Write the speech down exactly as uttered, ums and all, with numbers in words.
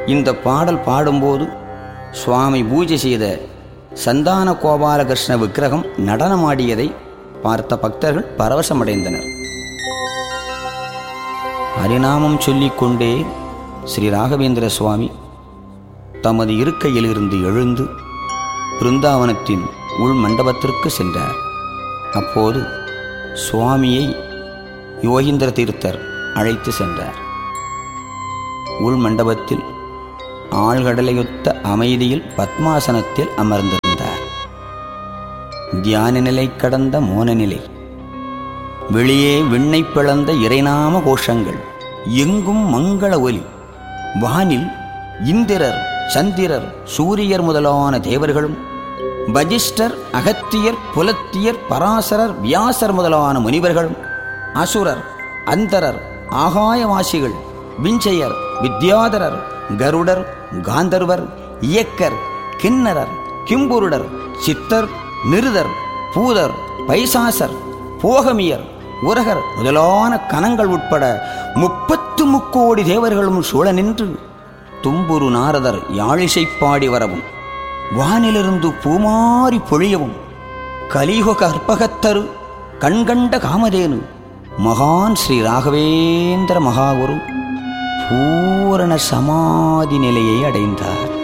இந்த பாடல் பாடும்போது சுவாமி பூஜை செய்த சந்தான கோபாலகிருஷ்ண விக்கிரகம் நடனமாடியதை பார்த்த பக்தர்கள் பரவசமடைந்தனர். ஹரிநாமம் சொல்லிக்கொண்டே ஸ்ரீ ராகவேந்திர சுவாமி தமது இருக்கையிலிருந்து எழுந்து பிருந்தாவனத்தின் உள் மண்டபத்திற்கு சென்றார். அப்போது சுவாமியை யோகீந்திர தீர்த்தர் அழைத்து சென்றார். உள் மண்டபத்தில் ஆழ்கடலையொத்த அமைதியில் பத்மாசனத்தில் அமர்ந்திருந்தார். தியான நிலை கடந்த மோன நிலை. வெளியே விண்ணை பிளந்த இறைநாம கோஷங்கள், எங்கும் மங்கள ஒலி. வானில் இந்திரர், சந்திரர், சூரியர் முதலான தேவர்களும், வசிஷ்டர், அகத்தியர், புலத்தியர், பராசரர், வியாசர் முதலான முனிவர்களும், அசுரர், அந்தரர், ஆகாயவாசிகள், விஞ்சையர், வித்யாதரர், கருடர், காந்தர்வர், இயக்கர், கிண்ணரர், கிம்புருடர், சித்தர், நிருதர், பூதர், பைசாசர், போகமியர், உரகர் முதலான கணங்கள் உட்பட முப்பத்து முக்கோடி தேவர்களும் சூழ நின்று தும்புரு நாரதர் யாழிசை பாடி வரவும், வானிலிருந்து பூமாரி பொழியவும், கலியுக கற்பகத்தரு கண்கண்ட காமதேனு மகான் ஸ்ரீ ராகவேந்திர மகாகுரு பூரண சமாதி நிலையை அடைந்தார்.